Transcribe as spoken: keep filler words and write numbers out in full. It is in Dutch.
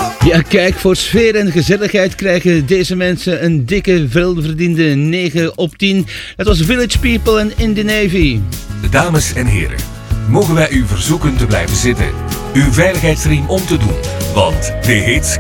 Ja, kijk, voor sfeer en gezelligheid krijgen deze mensen een dikke, welverdiende negen op tien. Het was Village People en In The Navy. Dames en heren, mogen wij u verzoeken te blijven zitten, uw veiligheidsriem om te doen, want de hits